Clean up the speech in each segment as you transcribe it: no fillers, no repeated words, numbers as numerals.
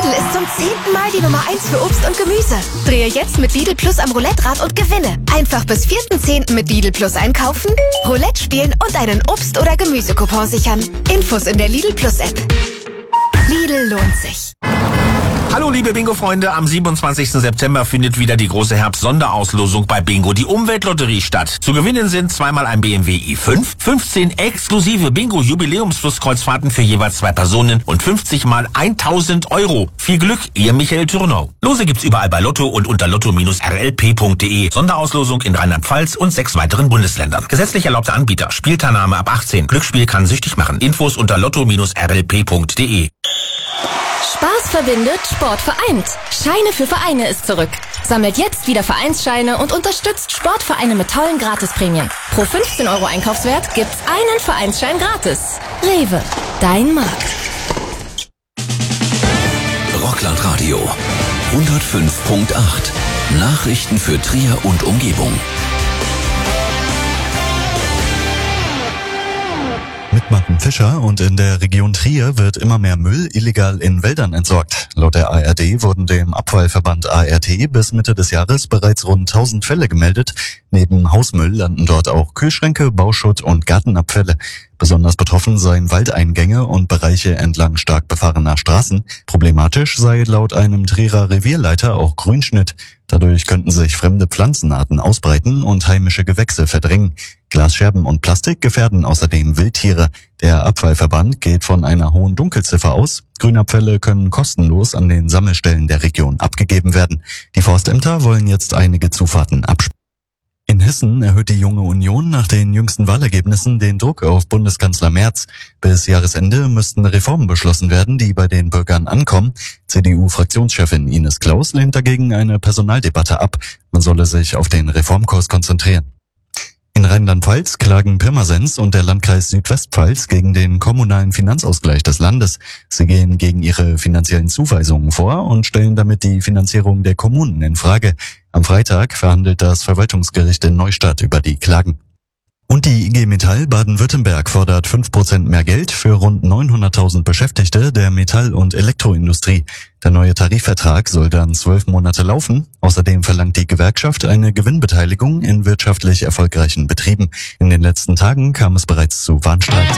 Lidl ist zum 10. Mal die Nummer 1 für Obst und Gemüse. Drehe jetzt mit Lidl Plus am Roulette-Rad und gewinne. Einfach bis 4.10. mit Lidl Plus einkaufen, Roulette spielen und einen Obst- oder Gemüsecoupon sichern. Infos in der Lidl Plus App. Lidl lohnt sich. Hallo liebe Bingo-Freunde, am 27. September findet wieder die große Herbst-Sonderauslosung bei Bingo, die Umweltlotterie, statt. Zu gewinnen sind zweimal ein BMW i5, 15 exklusive Bingo-Jubiläums-Kreuzfahrten für jeweils 2 Personen und 50 mal 1.000 Euro. Viel Glück, ihr Michael Thürnau. Lose gibt's überall bei Lotto und unter lotto-rlp.de. Sonderauslosung in Rheinland-Pfalz und 6 weiteren Bundesländern. Gesetzlich erlaubter Anbieter. Spielteilnahme ab 18. Glücksspiel kann süchtig machen. Infos unter lotto-rlp.de. Spaß verbindet, Sport vereint. Scheine für Vereine ist zurück. Sammelt jetzt wieder Vereinsscheine und unterstützt Sportvereine mit tollen Gratisprämien. Pro 15 Euro Einkaufswert gibt's einen Vereinsschein gratis. Rewe, dein Markt. Rockland-Radio 105.8. Nachrichten für Trier und Umgebung. Mit Martin Fischer, und in der Region Trier wird immer mehr Müll illegal in Wäldern entsorgt. Laut der ARD wurden dem Abfallverband ART bis Mitte des Jahres bereits rund 1000 Fälle gemeldet. Neben Hausmüll landen dort auch Kühlschränke, Bauschutt und Gartenabfälle. Besonders betroffen seien Waldeingänge und Bereiche entlang stark befahrener Straßen. Problematisch sei laut einem Trierer Revierleiter auch Grünschnitt. Dadurch könnten sich fremde Pflanzenarten ausbreiten und heimische Gewächse verdrängen. Glasscherben und Plastik gefährden außerdem Wildtiere. Der Abfallverband geht von einer hohen Dunkelziffer aus. Grünabfälle können kostenlos an den Sammelstellen der Region abgegeben werden. Die Forstämter wollen jetzt einige Zufahrten absperren. In Hessen erhöht die Junge Union nach den jüngsten Wahlergebnissen den Druck auf Bundeskanzler Merz. Bis Jahresende müssten Reformen beschlossen werden, die bei den Bürgern ankommen. CDU-Fraktionschefin Ines Claus lehnt dagegen eine Personaldebatte ab. Man solle sich auf den Reformkurs konzentrieren. In Rheinland-Pfalz klagen Pirmasens und der Landkreis Südwestpfalz gegen den kommunalen Finanzausgleich des Landes. Sie gehen gegen ihre finanziellen Zuweisungen vor und stellen damit die Finanzierung der Kommunen in Frage. Am Freitag verhandelt das Verwaltungsgericht in Neustadt über die Klagen. Und die IG Metall Baden-Württemberg fordert 5% mehr Geld für rund 900.000 Beschäftigte der Metall- und Elektroindustrie. Der neue Tarifvertrag soll dann 12 Monate laufen. Außerdem verlangt die Gewerkschaft eine Gewinnbeteiligung in wirtschaftlich erfolgreichen Betrieben. In den letzten Tagen kam es bereits zu Warnstreiks.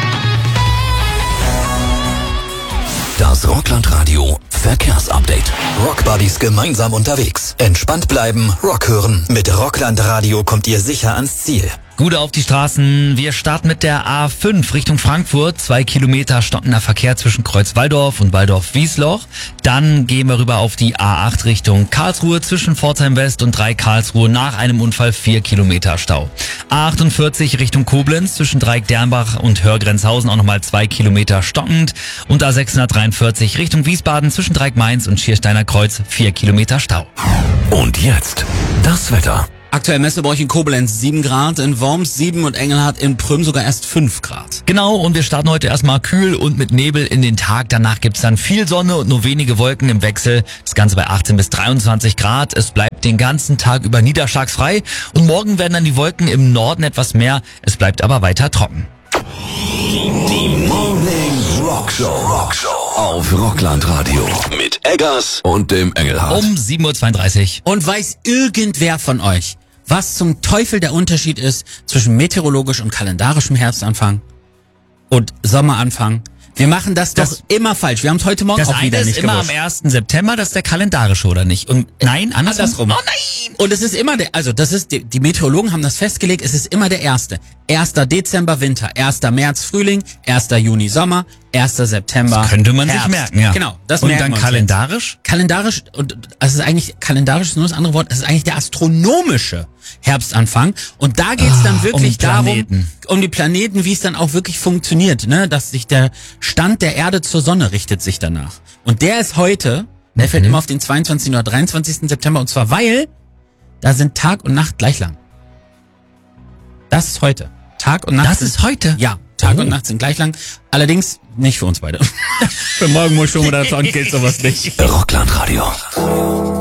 Das Rockland-Radio Verkehrsupdate. Rockbuddies gemeinsam unterwegs. Entspannt bleiben, Rock hören. Mit Rockland-Radio kommt ihr sicher ans Ziel. Gute auf die Straßen. Wir starten mit der A5 Richtung Frankfurt. 2 Kilometer stockender Verkehr zwischen Kreuz-Walldorf und Walldorf-Wiesloch. Dann gehen wir rüber auf die A8 Richtung Karlsruhe zwischen Pforzheim West und 3 Karlsruhe. Nach einem Unfall 4 Kilometer Stau. A48 Richtung Koblenz zwischen Dreieck-Dernbach und Hörgrenzhausen auch nochmal 2 Kilometer stockend. Und A643 Richtung Wiesbaden zwischen Dreieck-Mainz und Schiersteiner Kreuz 4 Kilometer Stau. Und jetzt das Wetter. Aktuell Messebräuch in Koblenz 7 Grad, in Worms 7 und Engelhardt in Prüm sogar erst 5 Grad. Genau, und wir starten heute erstmal kühl und mit Nebel in den Tag. Danach gibt's dann viel Sonne und nur wenige Wolken im Wechsel. Das Ganze bei 18 bis 23 Grad. Es bleibt den ganzen Tag über niederschlagsfrei. Und morgen werden dann die Wolken im Norden etwas mehr. Es bleibt aber weiter trocken. Die Morning Rockshow auf Rockland-Radio. Mit Eggers und dem Engelhardt. Um 7.32 Uhr. Und weiß irgendwer von euch, was zum Teufel der Unterschied ist zwischen meteorologisch und kalendarischem Herbstanfang und Sommeranfang? Wir machen das doch immer falsch. Wir haben es heute Morgen auch wieder nicht gewusst. Das eine ist immer am 1. September, das ist der kalendarische, oder nicht? Und nein, andersrum. Oh nein! Und es ist immer die Meteorologen haben das festgelegt, es ist immer der 1. 1. Dezember Winter, 1. März Frühling, 1. Juni Sommer, 1. September das könnte man Herbst. sich merken, ja. Genau, das und merken dann wir uns kalendarisch? Jetzt. Kalendarisch, und es ist eigentlich, kalendarisch ist nur das andere Wort, es ist eigentlich der astronomische Herbstanfang. Und da geht's dann wirklich darum, um die Planeten, wie es dann auch wirklich funktioniert, ne, dass sich der Stand der Erde zur Sonne richtet sich danach. Und der ist heute, der fällt immer auf den 22. oder 23. September, und zwar weil da sind Tag und Nacht gleich lang. Das ist heute. Tag und Nacht. Das ist heute? Ja, Tag und Nacht sind gleich lang. Allerdings nicht für uns beide. Für morgen muss schon oder sonst gilt sowas nicht. Rockland Radio.